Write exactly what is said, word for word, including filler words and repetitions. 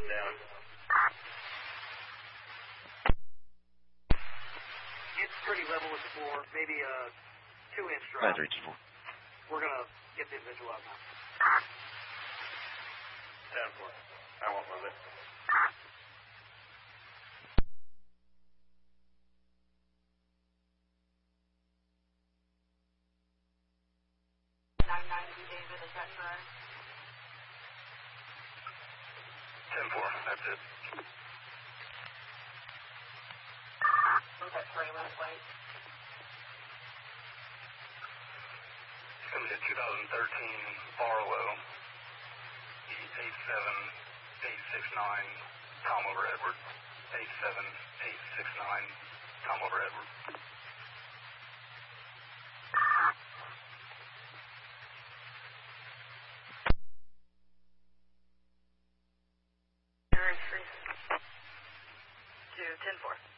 down. It's pretty level with the floor, maybe a two-inch drop. Three two four. We're going to get the individual out now. ten four. I won't move it. nine ninety, David, is that correct? ten four, that's it. Was that trailer plate? It's going to be a two thousand thirteen Barlow, E eight seven eight six nine, Tom over Edward. eight seven eight six nine, Tom over Edward. To ten four.